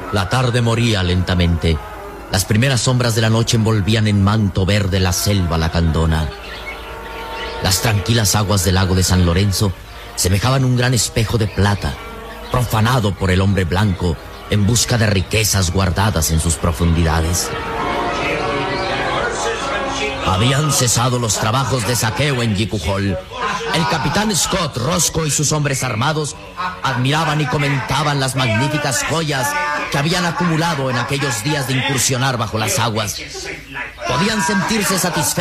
La tarde moría lentamente. Las primeras sombras de la noche envolvían en manto verde la selva lacandona. Las tranquilas aguas del lago de San Lorenzo semejaban un gran espejo de plata, profanado por el hombre blanco en busca de riquezas guardadas en sus profundidades. Habían cesado los trabajos de saqueo en Yicujol. El capitán Scott, Roscoe y sus hombres armados admiraban y comentaban las magníficas joyas que habían acumulado en aquellos días de incursionar bajo las aguas. Podían sentirse satisfechos